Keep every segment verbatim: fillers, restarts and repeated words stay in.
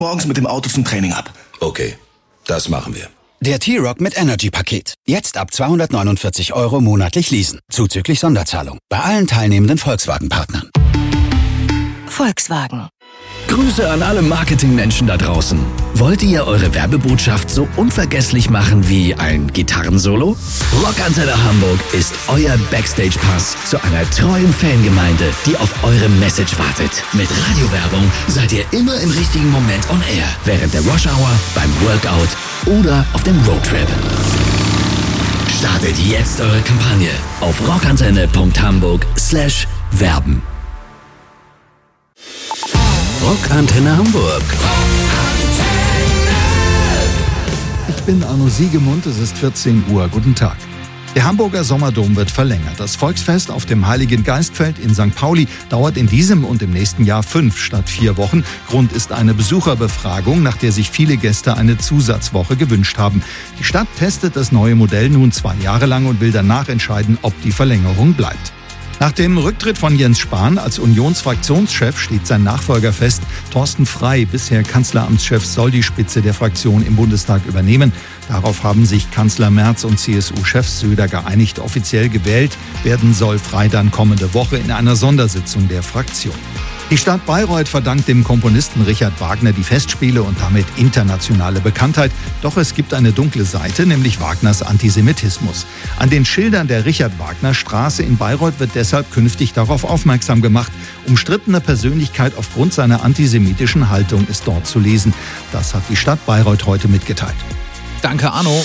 morgens mit dem Auto zum Training ab. Okay, das machen wir. Der T-Rock mit Energy-Paket. Jetzt ab zweihundertneunundvierzig Euro monatlich leasen. Zuzüglich Sonderzahlung. Bei allen teilnehmenden Volkswagen-Partnern. Volkswagen. Grüße an alle Marketingmenschen da draußen. Wollt ihr eure Werbebotschaft so unvergesslich machen wie ein Gitarrensolo? Rockantenne Hamburg ist euer Backstage-Pass zu einer treuen Fangemeinde, die auf eure Message wartet. Mit Radiowerbung seid ihr immer im richtigen Moment on air. Während der Rush-Hour, beim Workout oder auf dem Roadtrip. Startet jetzt eure Kampagne auf rockantenne.hamburg slash werben. Rockantenne Hamburg. Ich bin Arno Siegemund, es ist vierzehn Uhr. Guten Tag. Der Hamburger Sommerdom wird verlängert. Das Volksfest auf dem Heiligen Geistfeld in Sankt Pauli dauert in diesem und im nächsten Jahr fünf statt vier Wochen. Grund ist eine Besucherbefragung, nach der sich viele Gäste eine Zusatzwoche gewünscht haben. Die Stadt testet das neue Modell nun zwei Jahre lang und will danach entscheiden, ob die Verlängerung bleibt. Nach dem Rücktritt von Jens Spahn als Unionsfraktionschef steht sein Nachfolger fest. Thorsten Frey, bisher Kanzleramtschef, soll die Spitze der Fraktion im Bundestag übernehmen. Darauf haben sich Kanzler Merz und C S U-Chef Söder geeinigt. Offiziell gewählt werden soll Frey dann kommende Woche in einer Sondersitzung der Fraktion. Die Stadt Bayreuth verdankt dem Komponisten Richard Wagner die Festspiele und damit internationale Bekanntheit. Doch es gibt eine dunkle Seite, nämlich Wagners Antisemitismus. An den Schildern der Richard-Wagner-Straße in Bayreuth wird deshalb künftig darauf aufmerksam gemacht. Umstrittene Persönlichkeit aufgrund seiner antisemitischen Haltung ist dort zu lesen. Das hat die Stadt Bayreuth heute mitgeteilt. Danke, Arno.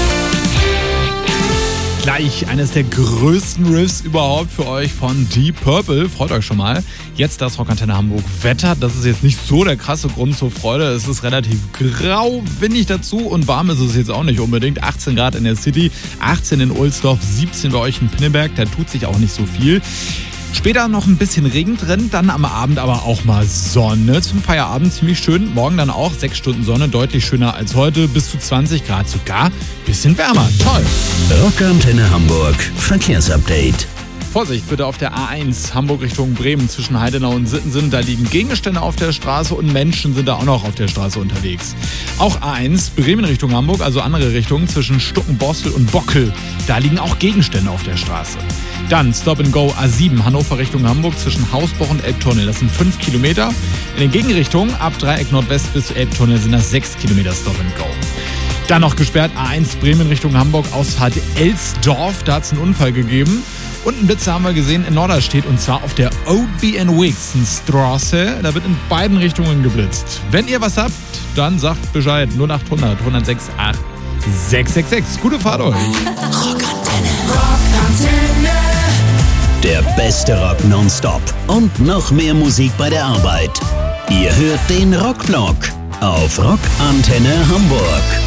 Gleich eines der größten Riffs überhaupt für euch von Deep Purple. Freut euch schon mal. Jetzt das Rockantenne Hamburg Wetter. Das ist jetzt nicht so der krasse Grund zur Freude. Es ist relativ grau, windig dazu und warm ist es jetzt auch nicht unbedingt. achtzehn Grad in der City, achtzehn in Ohlsdorf, siebzehn bei euch in Pinneberg. Da tut sich auch nicht so viel. Später noch ein bisschen Regen drin, dann am Abend aber auch mal Sonne. Zum Feierabend ziemlich schön. Morgen dann auch sechs Stunden Sonne, deutlich schöner als heute. Bis zu zwanzig Grad, sogar ein bisschen wärmer. Toll. Rockantenne Hamburg. Verkehrsupdate. Vorsicht bitte auf der A eins, Hamburg Richtung Bremen zwischen Heidenau und Sittensen. Da liegen Gegenstände auf der Straße und Menschen sind da auch noch auf der Straße unterwegs. Auch A eins, Bremen Richtung Hamburg, also andere Richtung, zwischen Stuckenborstel und Bockel. Da liegen auch Gegenstände auf der Straße. Dann Stop and Go A sieben, Hannover Richtung Hamburg zwischen Hausbach und Elbtunnel. Das sind fünf Kilometer. In den Gegenrichtungen ab Dreieck Nordwest bis Elbtunnel sind das sechs Kilometer Stop and Go. Dann noch gesperrt A eins, Bremen Richtung Hamburg, Ausfahrt Elsdorf. Da hat es einen Unfall gegeben. Und einen Blitzer haben wir gesehen in Norderstedt und zwar auf der O B N Straße. Da wird in beiden Richtungen geblitzt. Wenn ihr was habt, dann sagt Bescheid. null acht hundert, hundertsechs, acht, sechs sechs sechs. Gute Fahrt euch. Rockantenne. Rockantenne. Der beste Rock nonstop und noch mehr Musik bei der Arbeit. Ihr hört den Rockblock auf Rockantenne Hamburg.